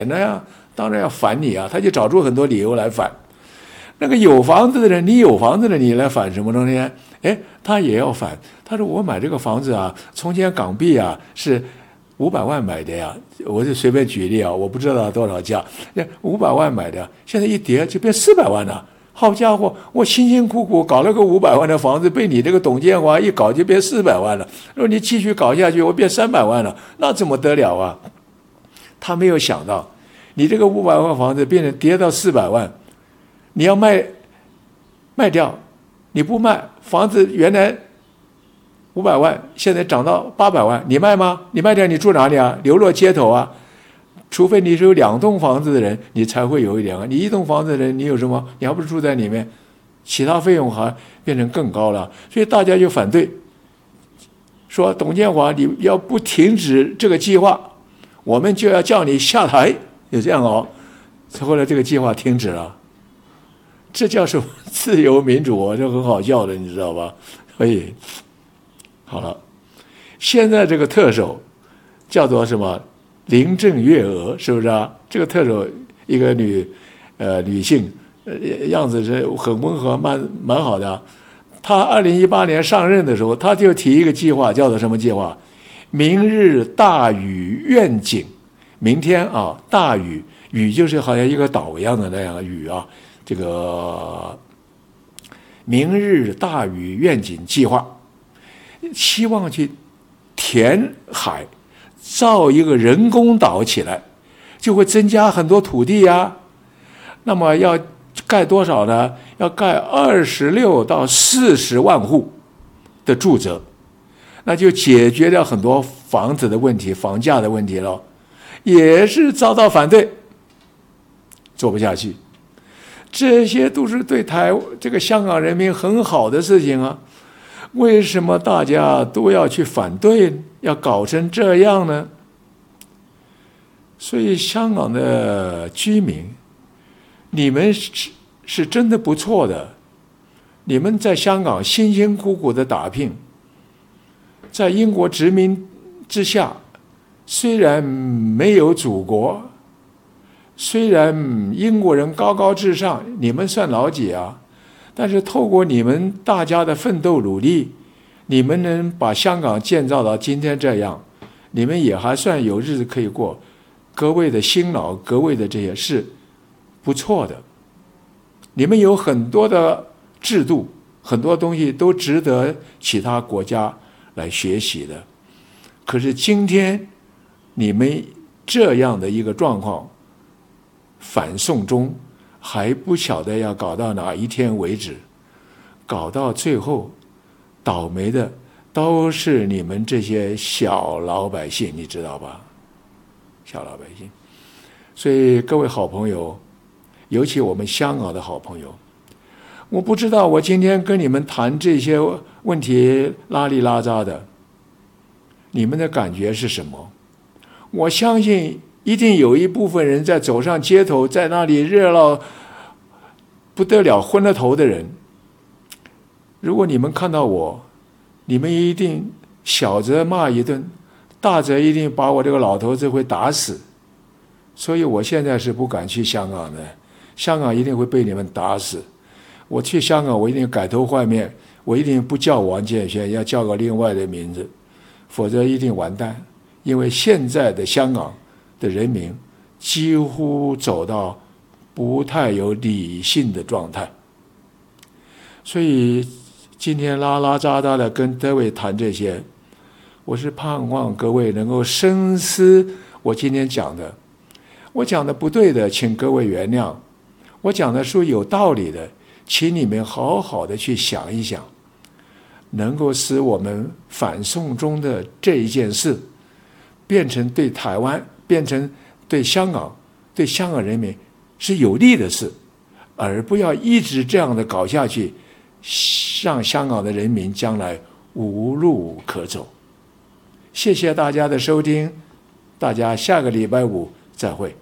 那呀，当然要反你啊，他就找出很多理由来反。那个有房子的人，你有房子的你来反什么东西？哎，他也要反。他说我买这个房子啊，从前港币啊是500万买的呀，我就随便举例啊，我不知道多少价，那500万买的，现在一跌就变400万了。好家伙，我辛辛苦苦搞了个500万的房子，被你这个董建华一搞就变400万了。如果你继续搞下去，我变300万了，那怎么得了啊？他没有想到，你这个500万房子变成跌到400万，你要卖掉，你不卖，房子原来500万，现在涨到800万，你卖吗？你卖掉你住哪里啊？流落街头啊？除非你是有2栋房子的人，你才会有一点啊。你1栋房子的人，你有什么？你还不是住在里面，其他费用还变成更高了。所以大家就反对，说董建华，你要不停止这个计划，我们就要叫你下台。就这样哦，后来这个计划停止了。这叫什么自由民主啊？这很好笑的，你知道吧？所以好了，现在这个特首叫做什么？林郑月娥，是不是啊？这个特首一个女性，样子是很温和，蛮好的啊。她2018年上任的时候，她就提一个计划，叫做什么计划？明日大屿愿景。明天啊，大屿，屿就是好像一个岛一样的那样的屿啊。这个明日大屿愿景计划，希望去填海。造一个人工岛起来，就会增加很多土地呀。那么要盖多少呢？要盖26到40万户的住宅，那就解决掉很多房子的问题、房价的问题了。也是遭到反对，做不下去。这些都是对这个香港人民很好的事情啊。为什么大家都要去反对，要搞成这样呢？所以香港的居民，你们是真的不错的，你们在香港辛辛苦苦的打拼，在英国殖民之下，虽然没有祖国，虽然英国人高高至上，你们算老几啊？但是透过你们大家的奋斗努力，你们能把香港建造到今天这样，你们也还算有日子可以过。各位的辛劳，各位的这些是不错的。你们有很多的制度，很多东西都值得其他国家来学习的。可是今天你们这样的一个状况，反送中还不晓得要搞到哪一天为止，搞到最后倒霉的都是你们这些小老百姓，你知道吧？小老百姓。所以各位好朋友，尤其我们香港的好朋友，我不知道我今天跟你们谈这些问题拉里拉扎的，你们的感觉是什么？我相信一定有一部分人在走上街头，在那里热闹不得了，昏了头的人。如果你们看到我，你们一定小则骂一顿，大则一定把我这个老头子会打死。所以我现在是不敢去香港的，香港一定会被你们打死。我去香港，我一定改头换面，我一定不叫王建煊，要叫个另外的名字，否则一定完蛋。因为现在的香港的人民几乎走到不太有理性的状态，所以今天拉拉杂杂的跟各位谈这些，我是盼望各位能够深思我今天讲的。我讲的不对的，请各位原谅；我讲的是有道理的，请你们好好的去想一想，能够使我们反送中的这一件事变成对台湾、变成对香港、对香港人民是有利的事，而不要一直这样的搞下去，让香港的人民将来无路可走。谢谢大家的收听，大家下个礼拜五再会。